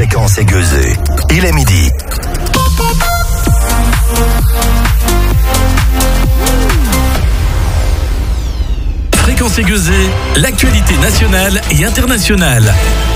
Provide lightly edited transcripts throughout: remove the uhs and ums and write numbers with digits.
Fréquence Aiguezée. Il est midi. Fréquence Aiguezée, l'actualité nationale et internationale.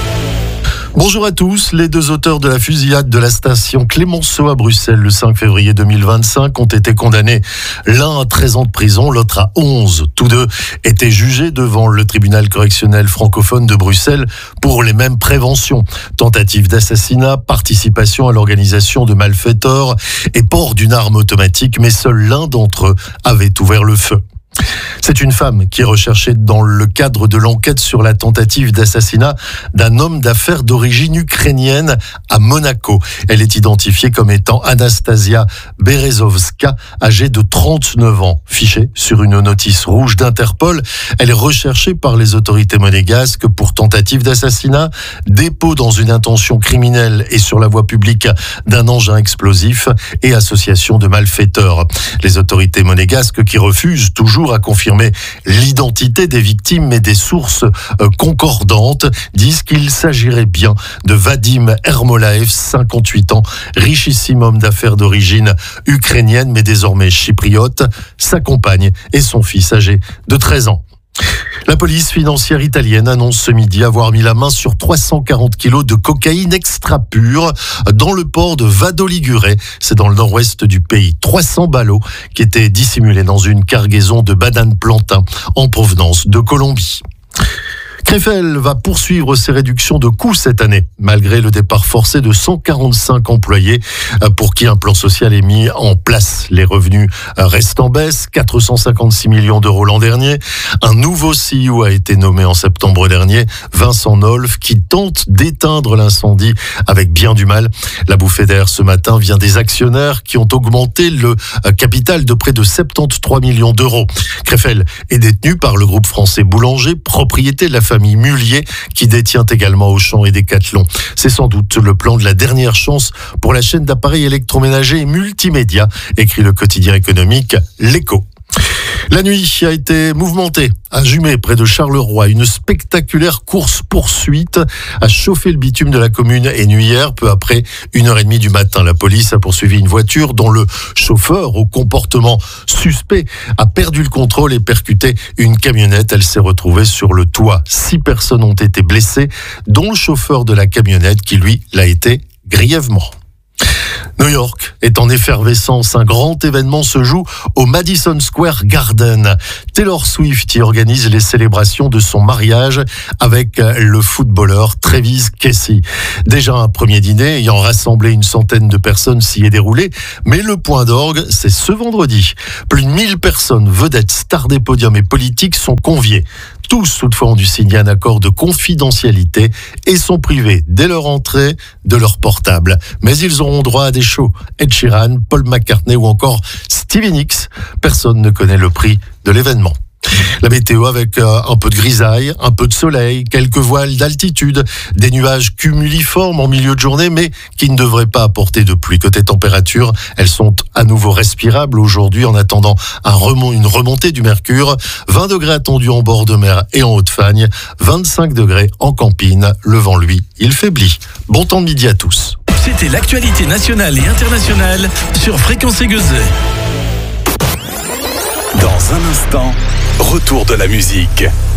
Bonjour à tous. Les deux auteurs de la fusillade de la station Clémenceau à Bruxelles le 5 février 2025 ont été condamnés. L'un à 13 ans de prison, l'autre à 11. Tous deux étaient jugés devant le tribunal correctionnel francophone de Bruxelles pour les mêmes préventions. Tentative d'assassinat, participation à l'organisation de malfaiteurs et port d'une arme automatique, mais seul l'un d'entre eux avait ouvert le feu. C'est une femme qui est recherchée dans le cadre de l'enquête sur la tentative d'assassinat d'un homme d'affaires d'origine ukrainienne à Monaco. Elle est identifiée comme étant Anastasia Berezovska, âgée de 39 ans. Fichée sur une notice rouge d'Interpol, elle est recherchée par les autorités monégasques pour tentative d'assassinat, dépôt dans une intention criminelle et sur la voie publique d'un engin explosif et association de malfaiteurs. Les autorités monégasques qui refusent toujours à confirmer l'identité des victimes, mais des sources concordantes disent qu'il s'agirait bien de Vadim Ermolaev, 58 ans, richissime homme d'affaires d'origine ukrainienne, mais désormais chypriote, sa compagne et son fils âgé de 13 ans. La police financière italienne annonce ce midi avoir mis la main sur 340 kilos de cocaïne extra pure dans le port de Vado Ligure. C'est dans le nord-ouest du pays. 300 ballots qui étaient dissimulés dans une cargaison de bananes plantains en provenance de Colombie. Krefel va poursuivre ses réductions de coûts cette année, malgré le départ forcé de 145 employés pour qui un plan social est mis en place. Les revenus restent en baisse, 456 millions d'euros l'an dernier. Un nouveau CEO a été nommé en septembre dernier, Vincent Nolf, qui tente d'éteindre l'incendie avec bien du mal. La bouffée d'air ce matin vient des actionnaires qui ont augmenté le capital de près de 73 millions d'euros. Krefel est détenu par le groupe français Boulanger, propriété de la famille Mullier, qui détient également Auchan et Decathlon. C'est sans doute le plan de la dernière chance pour la chaîne d'appareils électroménagers et multimédia, écrit le quotidien économique L'Écho. La nuit a été mouvementée à Jumet, près de Charleroi. Une spectaculaire course-poursuite a chauffé le bitume de la commune hier, peu après 1h30 du matin. La police a poursuivi une voiture dont le chauffeur, au comportement suspect, a perdu le contrôle et percuté une camionnette. Elle s'est retrouvée sur le toit. 6 personnes ont été blessées, dont le chauffeur de la camionnette qui, lui, l'a été grièvement. New York est en effervescence. Un grand événement se joue au Madison Square Garden. Taylor Swift y organise les célébrations de son mariage avec le footballeur Travis Kelce. Déjà un premier dîner ayant rassemblé une centaine de personnes s'y est déroulé, mais le point d'orgue, c'est ce vendredi. Plus de 1000 personnes, vedettes, stars des podiums et politiques sont conviées. Tous, toutefois, ont dû signer un accord de confidentialité et sont privés, dès leur entrée, de leur portable. Mais ils auront droit à des shows. Ed Sheeran, Paul McCartney ou encore Stevie Nicks. Personne ne connaît le prix de l'événement. La météo avec un peu de grisaille, un peu de soleil, quelques voiles d'altitude, des nuages cumuliformes en milieu de journée, mais qui ne devraient pas apporter de pluie. Côté température, elles sont à nouveau respirables aujourd'hui en attendant une remontée du mercure. 20 degrés attendus en bord de mer et en Haute-Fagne, 25 degrés en Campine. Le vent, lui, il faiblit. Bon temps de midi à tous. C'était l'actualité nationale et internationale sur Fréquence Aiguezée. Dans un instant, retour de la musique.